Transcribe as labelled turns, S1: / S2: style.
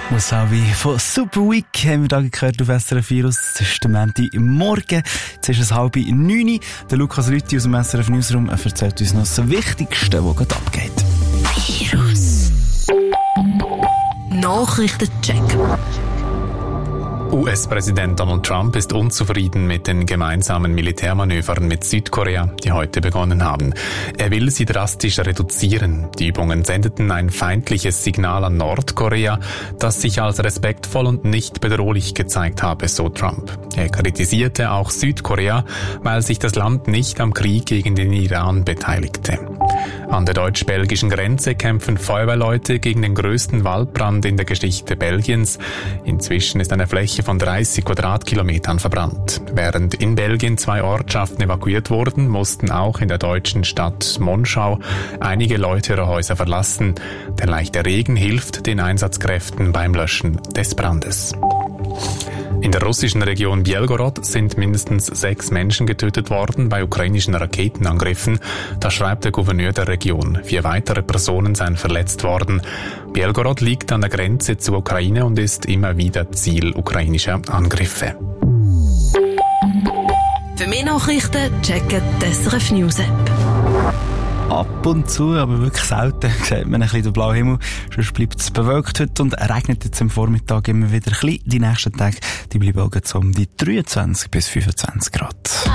S1: Musavi von Super Week haben wir da gehört auf SRF Virus. Es ist der Montagmorgen. Jetzt ist es 8:30. Der Lukas Rütti aus dem SRF Newsroom erzählt uns noch das Wichtigste, was gerade abgeht.
S2: Virus. Nachrichtencheck.
S3: US-Präsident Donald Trump ist unzufrieden mit den gemeinsamen Militärmanövern mit Südkorea, die heute begonnen haben. Er will sie drastisch reduzieren. Die Übungen sendeten ein feindliches Signal an Nordkorea, das sich als respektvoll und nicht bedrohlich gezeigt habe, so Trump. Er kritisierte auch Südkorea, weil sich das Land nicht am Krieg gegen den Iran beteiligte. An der deutsch-belgischen Grenze kämpfen Feuerwehrleute gegen den größten Waldbrand in der Geschichte Belgiens. Inzwischen ist eine Fläche von 30 Quadratkilometern verbrannt. Während in Belgien 2 Ortschaften evakuiert wurden, mussten auch in der deutschen Stadt Monschau einige Leute ihre Häuser verlassen. Der leichte Regen hilft den Einsatzkräften beim Löschen des Brandes. In der russischen Region Belgorod sind mindestens 6 Menschen getötet worden bei ukrainischen Raketenangriffen. Das schreibt der Gouverneur der Region. 4 weitere Personen seien verletzt worden. Belgorod liegt an der Grenze zur Ukraine und ist immer wieder Ziel ukrainischer Angriffe.
S2: Für mehr Nachrichten checken die SRF News App.
S1: Ab und zu, aber wirklich selten, sieht man ein bisschen den blauen Himmel. Sonst bleibt es bewölkt heute und regnet jetzt am Vormittag immer wieder ein bisschen. Die nächsten Tage, die bleiben auch so um die 23 bis 25 Grad.